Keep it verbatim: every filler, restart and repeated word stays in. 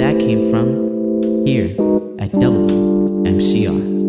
that came from here at W M C R.